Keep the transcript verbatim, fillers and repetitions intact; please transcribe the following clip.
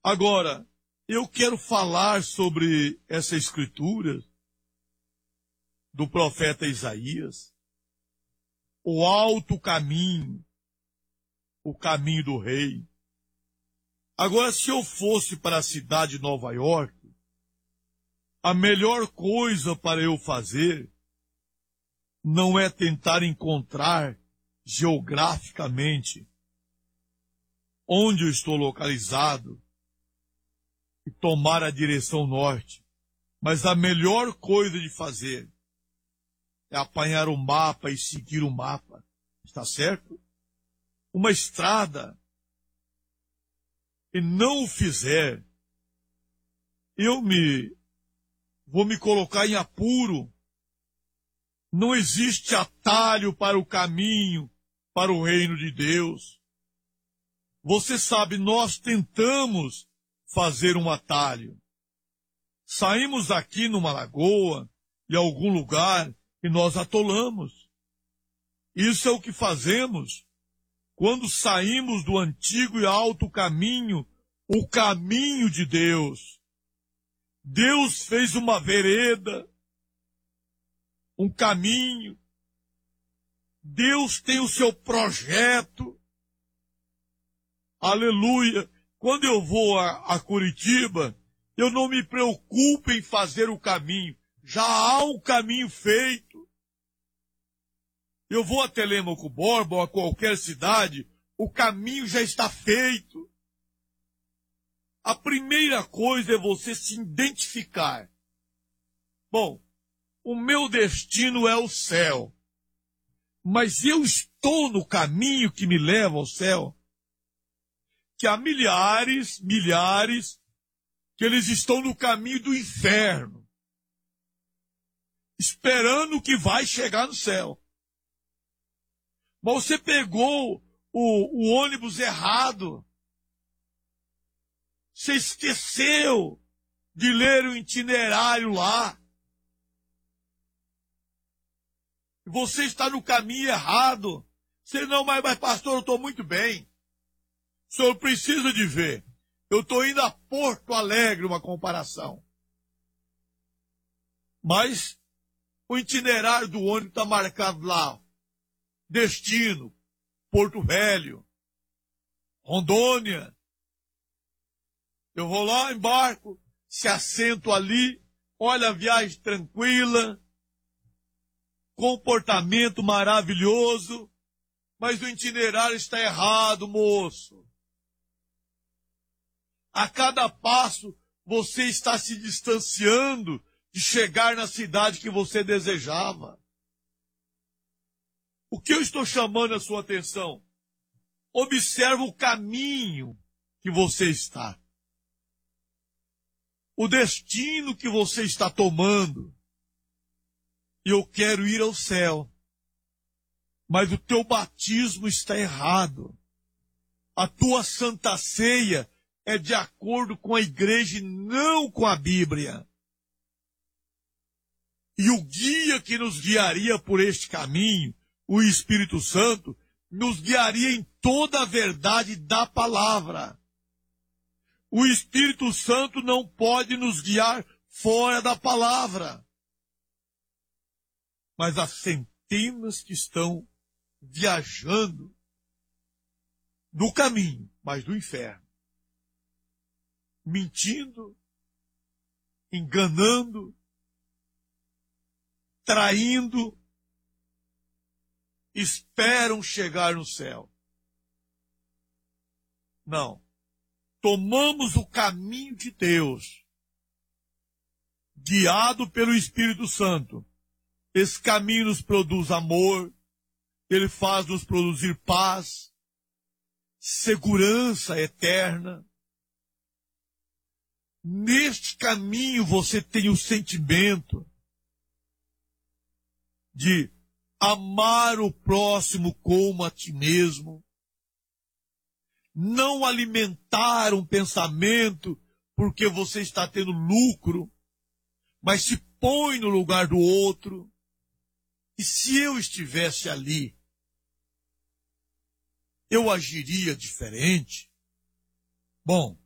Agora, eu quero falar sobre essa escritura do profeta Isaías, o alto caminho, o caminho do rei. Agora, se eu fosse para a cidade de Nova York, a melhor coisa para eu fazer não é tentar encontrar geograficamente onde eu estou localizado e tomar a direção norte, mas a melhor coisa de fazer é apanhar o mapa e seguir o mapa, está certo? Uma estrada, e não o fizer, eu me vou me colocar em apuro. Não existe atalho para o caminho, para o reino de Deus. Você sabe, nós tentamos fazer um atalho. Saímos aqui numa lagoa, em algum lugar, e nós atolamos. Isso é o que fazemos quando saímos do antigo e alto caminho, o caminho de Deus. Deus fez uma vereda, um caminho. Deus tem o seu projeto. Aleluia. Quando eu vou a, a Curitiba, eu não me preocupo em fazer o caminho. Já há um caminho feito. Eu vou a Telêmaco Borba ou a qualquer cidade, o caminho já está feito. A primeira coisa é você se identificar. Bom, o meu destino é o céu, mas eu estou no caminho que me leva ao céu. Que há milhares, milhares, que eles estão no caminho do inferno, esperando que vai chegar no céu. Mas você pegou o, o ônibus errado. Você esqueceu de ler o itinerário lá. Você está no caminho errado. Você não, mas, mas pastor, eu estou muito bem. O senhor precisa de ver. Eu estou indo a Porto Alegre, uma comparação. Mas o itinerário do ônibus está marcado lá. Destino, Porto Velho, Rondônia. Eu vou lá, embarco, se assento ali, olha a viagem tranquila, comportamento maravilhoso, mas o itinerário está errado, moço. A cada passo você está se distanciando de chegar na cidade que você desejava. O que eu estou chamando a sua atenção? Observa o caminho que você está. O destino que você está tomando. Eu quero ir ao céu. Mas o teu batismo está errado. A tua santa ceia é de acordo com a igreja e não com a Bíblia. E o guia que nos guiaria por este caminho, o Espírito Santo, nos guiaria em toda a verdade da palavra. O Espírito Santo não pode nos guiar fora da palavra. Mas há centenas que estão viajando do caminho, mas do inferno. Mentindo, enganando, traindo, esperam chegar no céu. Não. Tomamos o caminho de Deus, guiado pelo Espírito Santo. Esse caminho nos produz amor, ele faz nos produzir paz, segurança eterna. Neste caminho você tem o sentimento de amar o próximo como a ti mesmo, não alimentar um pensamento porque você está tendo lucro, mas se põe no lugar do outro. E se eu estivesse ali, eu agiria diferente? Bom,